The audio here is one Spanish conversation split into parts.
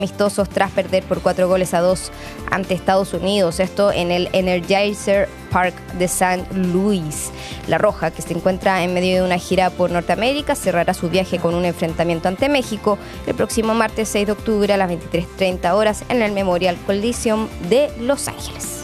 amistosos tras perder por 4-2 ante Estados Unidos, esto en el Energizer Park de St. Louis. La Roja, que se encuentra en medio de una gira por Norteamérica, cerrará su viaje con un enfrentamiento ante México el próximo martes 6 de octubre a las 23:30 horas en el Memorial Coliseum de Los Ángeles.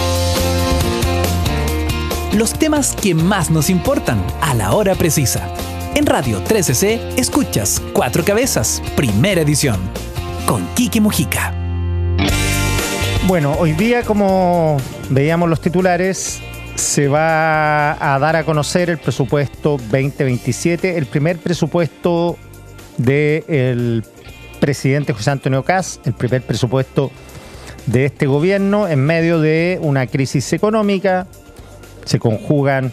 Los temas que más nos importan a la hora precisa. En Radio 13C escuchas Cuatro Cabezas, primera edición, con Quique Mujica. Bueno, hoy día, como veíamos los titulares, se va a dar a conocer el presupuesto 2027, el primer presupuesto del presidente José Antonio Kast, el primer presupuesto de este gobierno en medio de una crisis económica. Se conjugan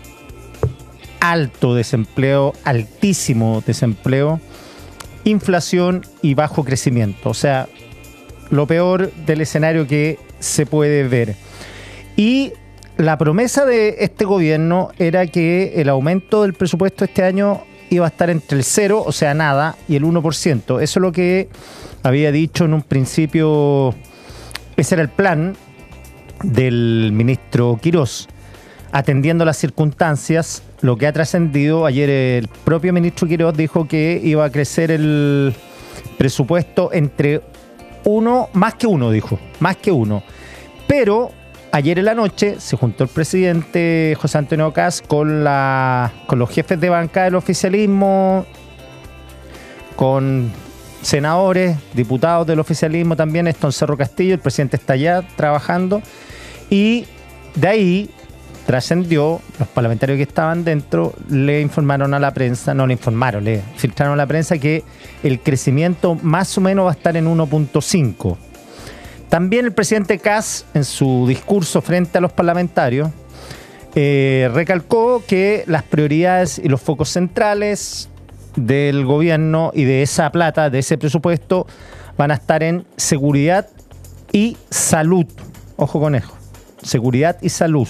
alto desempleo, altísimo desempleo, inflación y bajo crecimiento. O sea, lo peor del escenario que se puede ver. Y la promesa de este gobierno era que el aumento del presupuesto este año iba a estar entre el 0, o sea, nada, y el 1%. Eso es lo que había dicho en un principio. Ese era el plan del ministro Quirós. Atendiendo las circunstancias, lo que ha trascendido, ayer el propio ministro Quirós dijo que iba a crecer el presupuesto entre más que uno. Pero ayer en la noche se juntó el presidente José Antonio Kast con los jefes de bancada del oficialismo, con senadores, diputados del oficialismo también, esto en Cerro Castillo, el presidente está allá trabajando, y de ahí trascendió, los parlamentarios que estaban dentro le informaron a la prensa, le filtraron a la prensa que el crecimiento más o menos va a estar en 1.5. También el presidente Kast, en su discurso frente a los parlamentarios, recalcó que las prioridades y los focos centrales del gobierno y de esa plata, de ese presupuesto, van a estar en seguridad y salud. Ojo con eso. Seguridad y salud.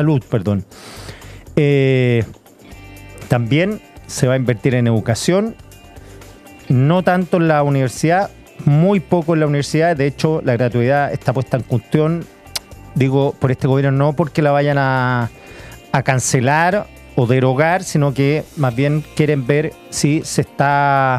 También se va a invertir en educación, no tanto en la universidad, muy poco en la universidad. De hecho, la gratuidad está puesta en cuestión, digo, por este gobierno, no porque la vayan a cancelar o derogar, sino que más bien quieren ver si se están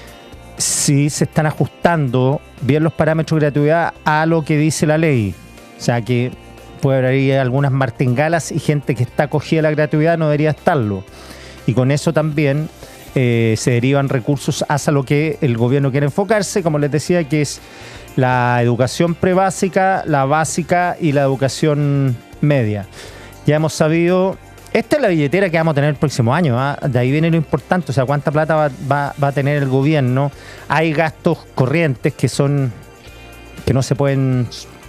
ajustando bien los parámetros de gratuidad a lo que dice la ley. O sea que puede haber algunas martingalas y gente que está acogida a la gratuidad no debería estarlo. Y con eso también se derivan recursos hacia lo que el gobierno quiere enfocarse, como les decía, que es la educación prebásica, la básica y la educación media. Ya hemos sabido, esta es la billetera que vamos a tener el próximo año, ¿eh? De ahí viene lo importante, o sea, cuánta plata va a tener el gobierno. Hay gastos corrientes que no se pueden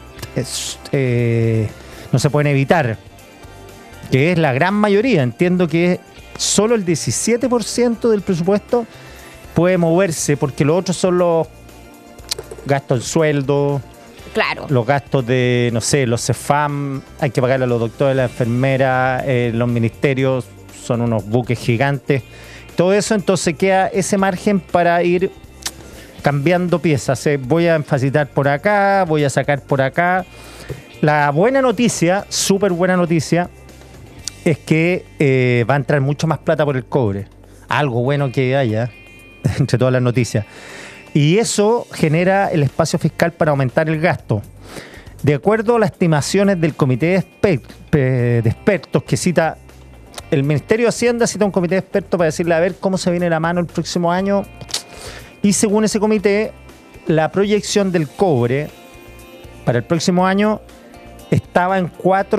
evitar, que es la gran mayoría. Entiendo que solo el 17% del presupuesto puede moverse, porque los otros son los gastos del sueldo, claro, los gastos de, no sé, los CEFAM, hay que pagarle a los doctores, a las enfermeras, los ministerios son unos buques gigantes, todo eso. Entonces queda ese margen para ir cambiando piezas. Voy a enfatizar por acá, voy a sacar por acá. La buena noticia, súper buena noticia, es que va a entrar mucho más plata por el cobre. Algo bueno que haya entre todas las noticias. Y eso genera el espacio fiscal para aumentar el gasto. De acuerdo a las estimaciones del comité de expertos que cita el Ministerio de Hacienda, cita un comité de expertos para decirle a ver cómo se viene la mano el próximo año. Y según ese comité, la proyección del cobre para el próximo año estaba en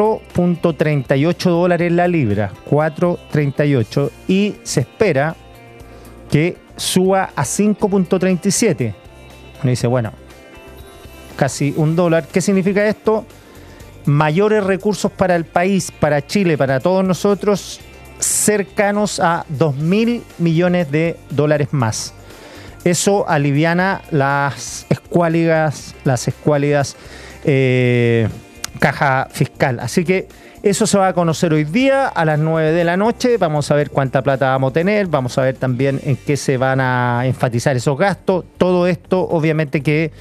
$4.38 la libra, 4.38, y se espera que suba a 5.37. Uno dice, bueno, casi $1. ¿Qué significa esto? Mayores recursos para el país, para Chile, para todos nosotros, cercanos a $2.000 millones más. Eso aliviana las escuálidas caja fiscal. Así que Eso se va a conocer hoy día a las 9 de la noche. Vamos a ver cuánta plata vamos a tener. Vamos a ver también en qué se van a enfatizar esos gastos. Todo esto, obviamente, que